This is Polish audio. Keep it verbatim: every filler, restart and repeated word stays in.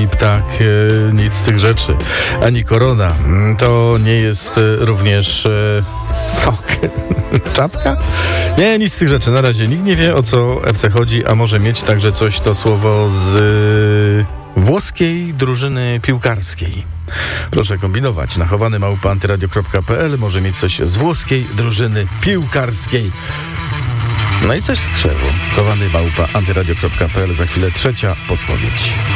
ani ptak, e, nic z tych rzeczy, ani korona. To nie jest e, również e, sok. Czapka? Nie, nic z tych rzeczy. Na razie nikt nie wie, o co Ewce chodzi, a może mieć także coś to słowo z e, włoskiej drużyny piłkarskiej. Proszę kombinować. Nachowany małpa antyradio kropka pe el może mieć coś z włoskiej drużyny piłkarskiej. No i coś z krzewu. Chowany małpa antyradio kropka pe el. Za chwilę trzecia podpowiedź.